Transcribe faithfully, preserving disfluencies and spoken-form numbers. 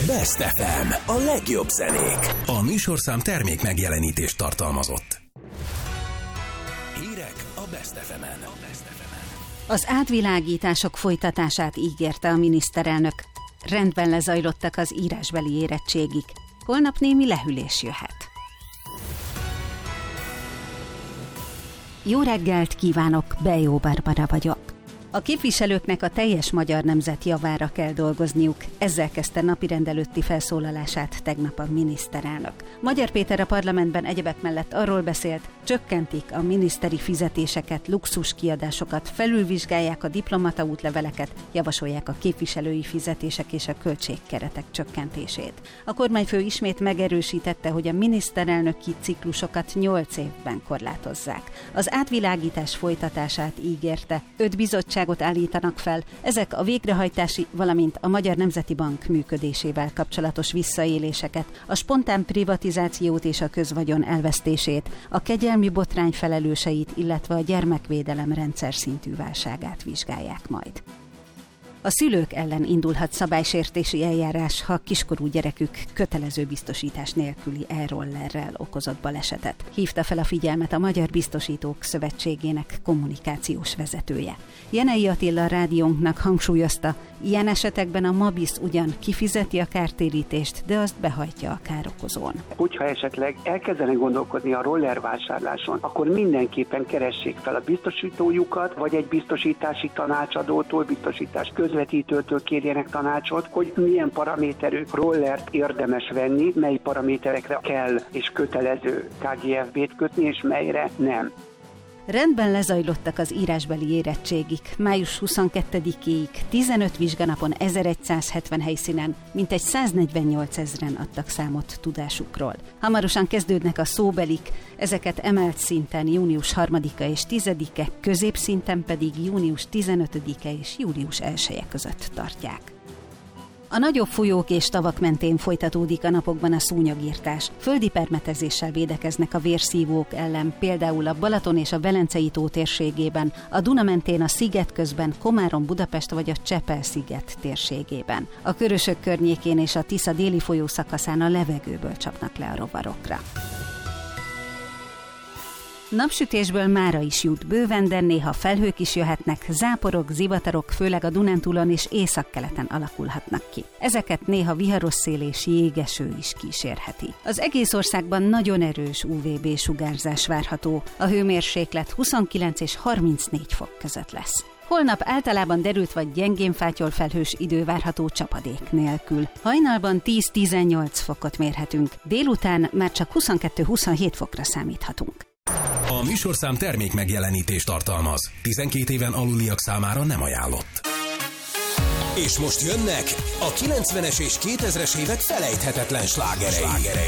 Best ef em, a legjobb zenék. A műsorszám termék megjelenítést tartalmazott. Hírek a Best ef emen. Az átvilágítások folytatását ígérte a miniszterelnök. Rendben lezajlottak az írásbeli érettségik. Holnap némi lehűlés jöhet. Jó reggelt kívánok, Bejó Barbara vagyok. A képviselőknek a teljes magyar nemzet javára kell dolgozniuk. Ezzel kezdte napirend előtti felszólalását tegnap a miniszterelnök. Magyar Péter a parlamentben egyebek mellett arról beszélt, csökkentik a miniszteri fizetéseket, luxus kiadásokat, felülvizsgálják a diplomata útleveleket, javasolják a képviselői fizetések és a költségkeretek csökkentését. A kormányfő ismét megerősítette, hogy a miniszterelnöki ciklusokat nyolc évben korlátozzák. Az átvilágítás folytatását ígérte. Öt bizottság állítanak fel. Ezek a végrehajtási, valamint a Magyar Nemzeti Bank működésével kapcsolatos visszaéléseket, a spontán privatizációt és a közvagyon elvesztését, a kegyelmi botrány felelőseit, illetve a gyermekvédelem rendszer szintű válságát vizsgálják majd. A szülők ellen indulhat szabálysértési eljárás, ha kiskorú gyerekük kötelező biztosítás nélküli e-rollerrel okozott balesetet. Hívta fel a figyelmet a Magyar Biztosítók Szövetségének kommunikációs vezetője. Jenei Attila rádiónknak hangsúlyozta, ilyen esetekben a Mabisz ugyan kifizeti a kártérítést, de azt behajtja a károkozón. Hogyha esetleg elkezdenek gondolkodni a roller vásárláson, akkor mindenképpen keressék fel a biztosítójukat, vagy egy biztosítási tanácsadótól, biztosítás közvetítőtől kérjenek tanácsot, hogy milyen paraméterű rollert érdemes venni, mely paraméterekre kell és kötelező ká gé ef bé-t kötni, és melyre nem. Rendben lezajlottak az írásbeli érettségik. május huszonkettedikéig tizenöt vizsganapon ezeregyszázhetven helyszínen mintegy száznegyvennyolcezren adtak számot tudásukról. Hamarosan kezdődnek a szóbelik, ezeket emelt szinten június harmadika és tizedike, középszinten pedig június tizenötödike és július elseje között tartják. A nagyobb folyók és tavak mentén folytatódik a napokban a szúnyogirtás. Földi permetezéssel védekeznek a vérszívók ellen, például a Balaton és a Velencei tó térségében, a Duna mentén a sziget közben, Komárom, Budapest vagy a Csepel-sziget térségében. A Körösök környékén és a Tisza déli folyó szakaszán a levegőből csapnak le a rovarokra. Napsütésből mára is jut bőven, de néha felhők is jöhetnek, záporok, zivatarok, főleg a Dunántúlon és északkeleten alakulhatnak ki. Ezeket néha viharos szél és jégeső is kísérheti. Az egész országban nagyon erős ú vé bé sugárzás várható, a hőmérséklet huszonkilenc és harmincnégy fok között lesz. Holnap általában derült vagy gyengén fátyol felhős idő várható csapadék nélkül. Hajnalban tíz-tizennyolc fokot mérhetünk, délután már csak huszonkettő-huszonhét fokra számíthatunk. A műsorszám termék megjelenítést tartalmaz. tizenkét éven aluliak számára nem ajánlott. És most jönnek a kilencvenes és kétezres évek felejthetetlen slágerei.